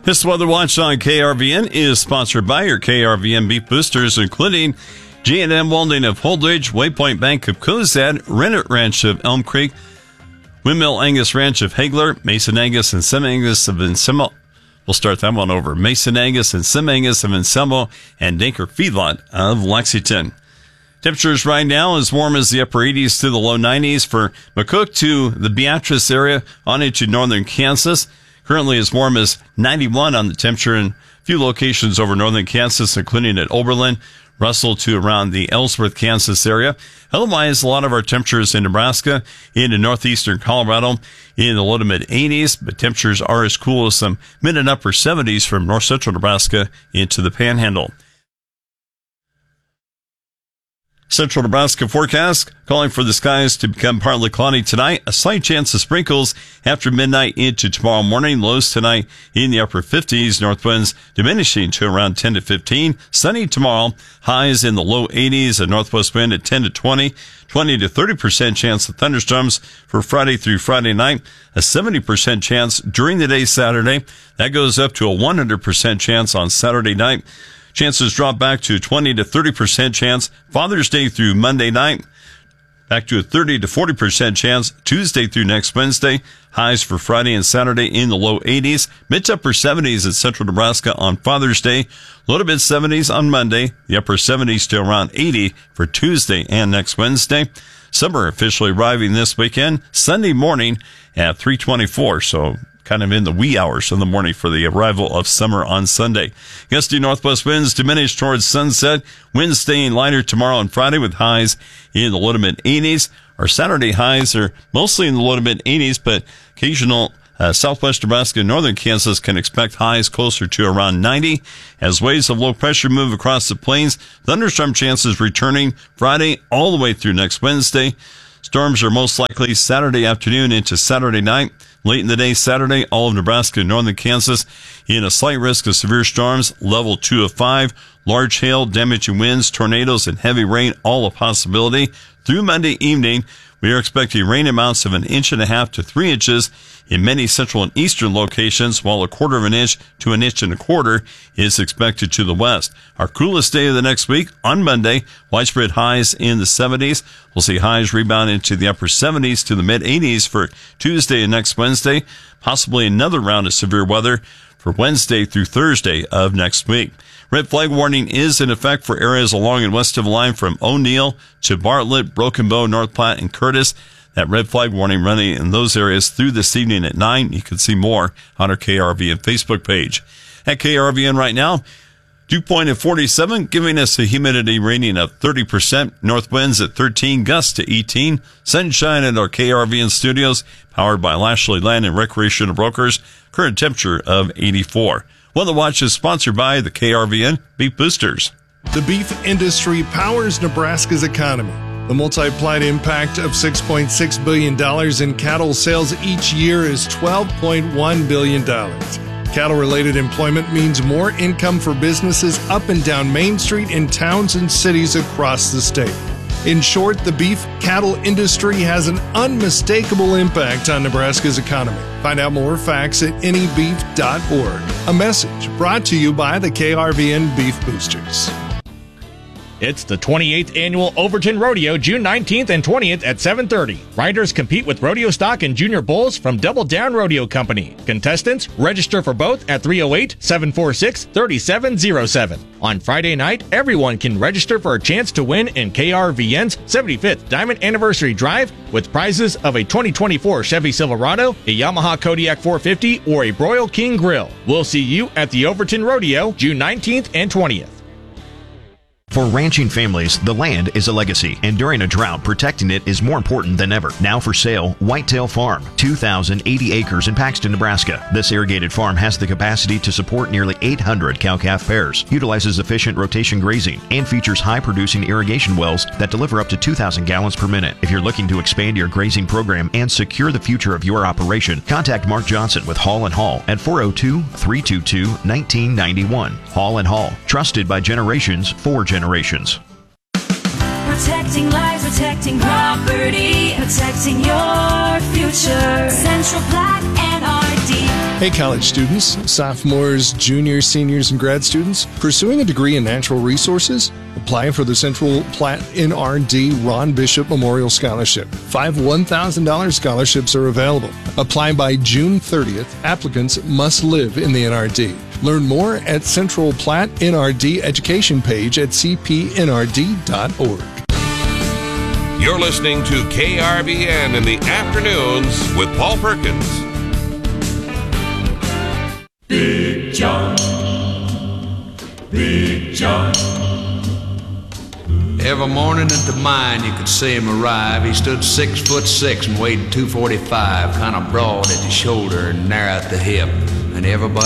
This Weather Watch on KRVN is sponsored by your KRVN beef boosters, including G&M Welding of Holdridge, Waypoint Bank of Cozad, Rennet Ranch of Elm Creek, Windmill Angus Ranch of Hagler, Mason Angus and Sim Angus of Anselmo. We'll start that one over. Mason Angus and Sim Angus of Anselmo, and Dinker Feedlot of Lexington. Temperatures right now as warm as the upper 80s to the low 90s for McCook to the Beatrice area on into northern Kansas. Currently as warm as 91 on the temperature in a few locations over northern Kansas, including at Oberlin, Russell to around the Ellsworth, Kansas area. Otherwise, a lot of our temperatures in Nebraska, into northeastern Colorado, in the low to mid 80s, but temperatures are as cool as some mid and upper 70s from north central Nebraska into the Panhandle. Central Nebraska forecast calling for the skies to become partly cloudy tonight. A slight chance of sprinkles after midnight into tomorrow morning. Lows tonight in the upper 50s. North winds diminishing to around 10 to 15. Sunny tomorrow. Highs in the low 80s. A northwest wind at 10 to 20. 20 to 30% chance of thunderstorms for Friday through Friday night. A 70% chance during the day Saturday. That goes up to a 100% chance on Saturday night. Chances drop back to 20 to 30% chance Father's Day through Monday night. Back to a 30 to 40% chance Tuesday through next Wednesday. Highs for Friday and Saturday in the low 80s. Mid to upper 70s at central Nebraska on Father's Day. Low to mid 70s on Monday. The upper 70s to around 80 for Tuesday and next Wednesday. Summer officially arriving this weekend, Sunday morning at 3:24. So kind of in the wee hours of the morning for the arrival of summer on Sunday. Gusty northwest winds diminish towards sunset. Winds staying lighter tomorrow and Friday with highs in the low to mid 80s. Our Saturday highs are mostly in the low to mid 80s, but occasional southwest Nebraska and northern Kansas can expect highs closer to around 90. As waves of low pressure move across the plains, thunderstorm chances returning Friday all the way through next Wednesday. Storms are most likely Saturday afternoon into Saturday night. Late in the day Saturday, all of Nebraska and northern Kansas in a slight risk of severe storms, level 2 of 5. Large hail, damaging winds, tornadoes, and heavy rain, all a possibility. Through Monday evening, we are expecting rain amounts of 1.5 inches to 3 inches in many central and eastern locations, while 1/4 inch to 1.25 inches is expected to the west. Our coolest day of the next week on Monday, widespread highs in the 70s. We'll see highs rebound into the upper 70s to the mid 80s for Tuesday and next Wednesday. Possibly another round of severe weather for Wednesday through Thursday of next week. Red flag warning is in effect for areas along and west of the line from O'Neill to Bartlett, Broken Bow, North Platte, and Curtis. That red flag warning running in those areas through this evening at 9. You can see more on our KRVN Facebook page. At KRVN right now, dew point at 47, giving us a humidity rating of 30%. North winds at 13, gusts to 18. Sunshine at our KRVN studios, powered by Lashley Land and Recreational Brokers. Current temperature of 84. Weather Watch is sponsored by the KRVN Beef Boosters. The beef industry powers Nebraska's economy. The multiplied impact of $6.6 billion in cattle sales each year is $12.1 billion. Cattle-related employment means more income for businesses up and down Main Street in towns and cities across the state. In short, the beef cattle industry has an unmistakable impact on Nebraska's economy. Find out more facts at anybeef.org. A message brought to you by the KRVN Beef Boosters. It's the 28th Annual Overton Rodeo, June 19th and 20th at 7:30. Riders compete with rodeo stock and junior bulls from Double Down Rodeo Company. Contestants register for both at 308-746-3707. On Friday night, everyone can register for a chance to win in KRVN's 75th Diamond Anniversary Drive with prizes of a 2024 Chevy Silverado, a Yamaha Kodiak 450, or a Broil King Grill. We'll see you at the Overton Rodeo, June 19th and 20th. For ranching families, the land is a legacy, and during a drought, protecting it is more important than ever. Now for sale, Whitetail Farm, 2,080 acres in Paxton, Nebraska. This irrigated farm has the capacity to support nearly 800 cow-calf pairs, utilizes efficient rotation grazing, and features high-producing irrigation wells that deliver up to 2,000 gallons per minute. If you're looking to expand your grazing program and secure the future of your operation, contact Mark Johnson with Hall & Hall at 402-322-1991. Hall & Hall, trusted by generations for generations. Protecting lives, protecting property, protecting your future. Central Platte NRD. Hey, college students, sophomores, juniors, seniors, and grad students pursuing a degree in natural resources? Apply for the Central Platte NRD Ron Bishop Memorial Scholarship. 5 $1,000 scholarships are available. Apply by June 30th. Applicants must live in the NRD. Learn more at Central Platte NRD education page at cpnrd.org. You're listening to KRVN in the afternoons with Paul Perkins. Big John, Big John. Every morning at the mine you could see him arrive. He stood 6'6" and weighed 245, kind of broad at the shoulder and narrow at the hip. And everybody